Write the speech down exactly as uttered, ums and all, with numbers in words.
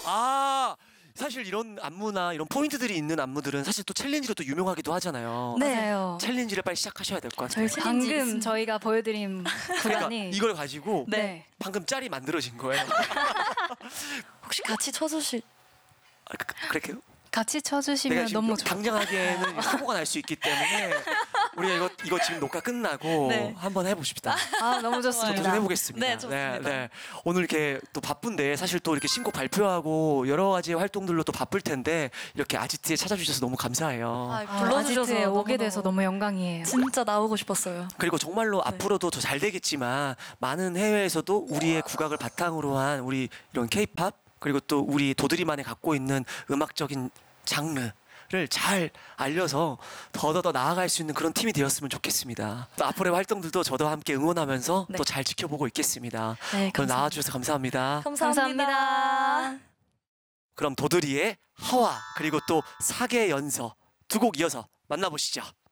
아 사실 이런 안무나 이런 포인트들이 있는 안무들은 사실 또 챌린지로 또 유명하기도 하잖아요. 네. 맞아요. 챌린지를 빨리 시작하셔야 될 것 같아요. 저희 방금 있습니다. 저희가 보여드린 그러니까 구간이 이걸 가지고 네. 방금 짤이 만들어진 거예요. 혹시 같이 쳐주실? 아, 그, 그- 그럴게요. 같이 내가 쳐주시면 지금 너무 좋아요. 당장 하기에는 사고가 날 수 있기 때문에 우리가 이거 이거 지금 녹화 끝나고 네. 한번 해봅시다. 아 너무 좋습니다. 도전해보겠습니다. 네, 좋습니다. 오늘 이렇게 또 바쁜데 사실 또 이렇게 신곡 발표하고 여러 가지 활동들로 또 바쁠 텐데 이렇게 아지트에 찾아주셔서 너무 감사해요. 아, 아, 불러주셔서 아지트에 오게 너무너무 돼서 너무 영광이에요. 진짜 나오고 싶었어요. 그리고 정말로 네. 앞으로도 더 잘 되겠지만 많은 해외에서도 우리의 국악을 바탕으로 한 우리 이런 케이팝 그리고 또 우리 도드리만이 갖고 있는 음악적인 장르를 잘 알려서 더더더 나아갈 수 있는 그런 팀이 되었으면 좋겠습니다. 또 앞으로의 활동들도 저도 함께 응원하면서 네. 또 잘 지켜보고 있겠습니다. 네, 오늘 감사합니다. 나와주셔서 감사합니다. 감사합니다. 감사합니다. 그럼 도드리의 하와 그리고 또 사계 연서 두 곡 이어서 만나보시죠.